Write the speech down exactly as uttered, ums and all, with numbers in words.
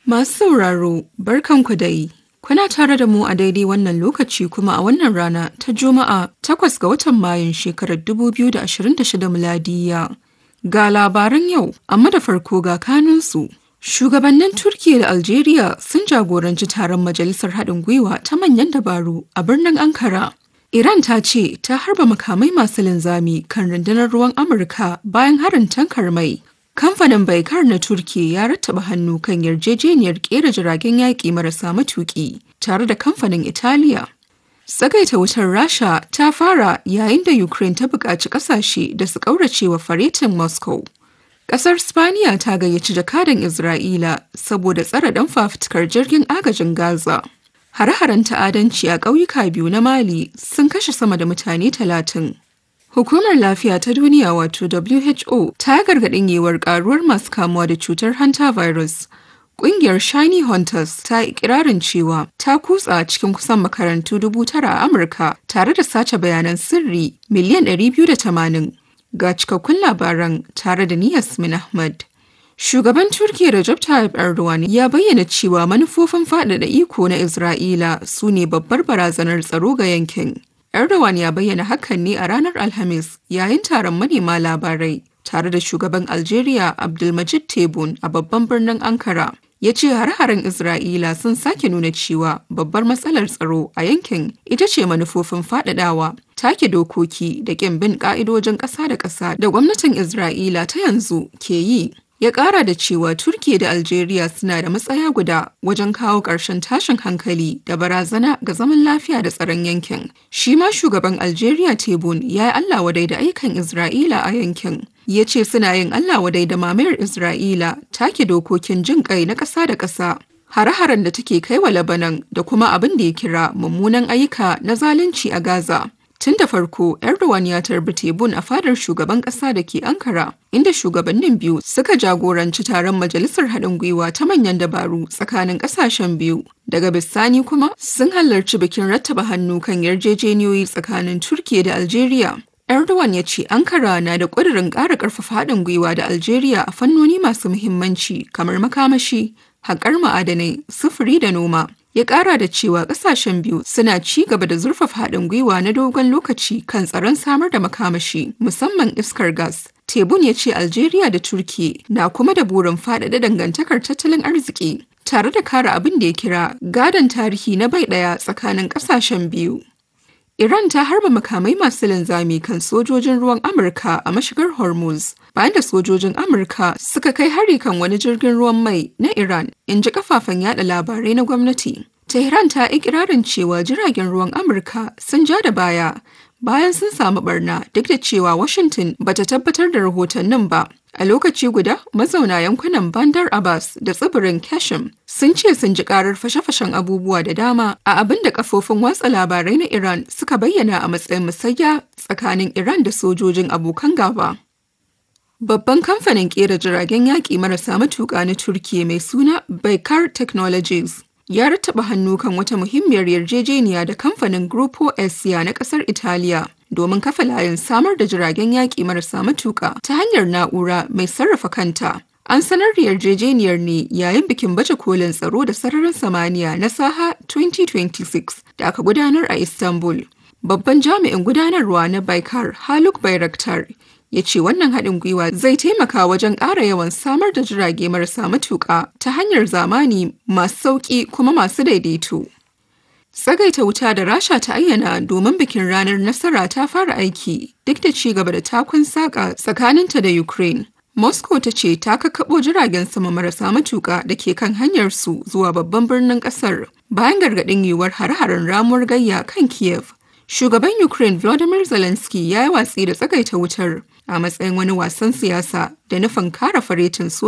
Masu sauraro, barkanku dai. Kuna tare da mu a daidai wannan lokaci kuma a wannan rana ta Juma'a takwas ga watan Mayun shekarar dubu biyu da ashirin da shida miladiyya. Ga labaran yau, amma da farko ga kanunsu. Shugabannin Turkiyya da Algeria sun jagoranci taron Majalisar Haɗin Gwiwa ta manyan dabaru a birnin Ankara. Iran ta ce ta harba makamai masu linzami kan rundunar ruwan Amurka bayan harin tankar mai. Kamfanin Baykar na Turkiyya ya rattaba hannu kan yarjejeniyar kera jiragen yaƙi marasa matuƙi tare da kamfanin Italiya. Tsagaita wutar Rasha ta fara yayin da Ukraine ta buƙaci ƙasashe da su ƙaurace wa faretin Moscow. Ƙasar Spaniya ta gayyaci jakadan Isra'ila saboda tsare ɗan fafutukar jirgin agajin Gaza. Hare-haren ta'adanci a ƙauyuka biyu na Mali sun kashe sama da mutane talatin. Hukumar Lafiya ta Duniya wato W H O ta gargaɗin yiwuwar ƙaruwar masu kamuwa da cutar hanta virus. Ƙungiyar Shiny Hunters ta yi ikirarin cewa ta kutsa cikin kusan makarantu dubu tara a Amurka tare da sace bayanan sirri miliyan ɗari biyu da tamanin. Ga cikakkun labaran tare da ni Yasmin Ahmad. Shugaban Turkiyya Recep Tayyip Erdogan ya bayyana cewa manufofin faɗaɗa iko na Isra'ila su ne babbar barazanar tsaro ga yankin. Erdogan ya bayyana hakan ne a ranar Alhamis yayin taron manema labarai tare da shugaban Algeria Abdulmajid Tebboune a babban birnin Ankara. Ya ce har-haren Isra'ila sun sake nuna cewa babbar matsalar tsaro a yankin ita ce manufofin faɗaɗawa, take dokoki da ƙin bin ƙa'idojin ƙasa da ƙasa da gwamnatin Isra'ila ta yanzu ke yi. Ya ƙara da cewa Turkiyya da Algeria suna da matsaya guda wajen kawo ƙarshen tashin hankali da barazana ga zaman lafiya da tsaron yankin. Shi ma shugaban Algeria Tebboune ya yi Allah wadai da ayyukan Isra'ila a yankin. Ya ce suna yin Allah wadai da mamayar Isra'ila take dokokin jin ƙai na ƙasa da ƙasa. Hare-haren da take kai wa Lebanon da kuma abin da ya kira mummunan ayyuka na zalunci a Gaza. Tun da farko, Erdogan ya tarbi Tebboune a fadar shugaban ƙasa da ke Ankara, inda shugabannin biyu suka jagoranci taron Majalisar Haɗin Gwiwa ta manyan dabaru tsakanin ƙasashen biyu. Daga bisani kuma sun halarci bikin rattaba hannu kan yarjejeniyoyi tsakanin Turkiyya da Algeria. Erdogan ya ce Ankara na da ƙudurin ƙara ƙarfafa haɗin gwiwa da Algeria a fannoni masu muhimmanci kamar makamashi, haƙar ma'adanai, sufuri da noma. Ya ƙara da cewa ƙasashen biyu suna ci gaba da zurfafa haɗin gwiwa na dogon lokaci kan tsaron samar da makamashi, musamman iskar gas. Tebboune ya ce Algeria da Turkiyya na kuma da burin faɗaɗa dangantakar tattalin arziki, tare da kare abin da ya kira gadon tarihi na bai ɗaya tsakanin ƙasashen biyu. Iran ta harba makamai masu linzami kan sojojin ruwan Amurka a mashigar Hormuz, bayan da sojojin Amurka suka kai hari kan wani jirgin ruwan mai na Iran, in ji kafafen yada labarai na gwamnati. Tehran ta ikirarin cewa jiragen ruwan Amurka sun ja da baya bayan sun samu barna duk da cewa Washington bata tabbatar da rahotannin ba. A lokaci guda, mazauna yankunan Bandar Abbas da tsibirin Kashim sun ce sun ji karar fashe-fashen abubuwa da dama a abin da kafofin watsa labarai na Iran suka bayyana a matsayin musayya tsakanin Iran da sojojin abokan gaba. Babban kamfanin kera jiragen yaƙi marasa matuƙa na Turkiyya mai suna Baykar Technologies ya rattaba hannu kan wata muhimmiyar yarjejeniya da kamfanin Gruppo Asia na ƙasar Italiya domin kafa layin samar da jiragen yaƙi marasa matuƙa ta hanyar na'ura mai sarrafa kanta. An sanar da yarjejeniyar ne yayin bikin baje kolin tsaro da sararin samaniya na Saha twenty twenty-six da aka gudanar a Istanbul. Babban jami'in gudanarwa na Baykar, Haluk Bayraktar, ya ce wannan haɗin gwiwa zai taimaka wajen ƙara yawan samar da jirage marasa matuƙa ta hanyar zamani masu sauƙi kuma masu daidaito. Tsagaita wuta da Rasha ta ayyana domin bikin ranar nasara ta fara aiki duk da ci gaba da takun saƙa tsakaninta da Ukraine. Moscow ta ce ta kakkaɓo jiragen sama marasa matuƙa da ke kan hanyarsu zuwa babban birnin ƙasar bayan gargaɗin yiwuwar hare-haren ramuwar gayya kan Kiev. Shugaban Ukraine Volodymyr Zelensky ya yi watsi da tsagaita wutar a matsayin wani wasan siyasa da nufin kare faretin soja.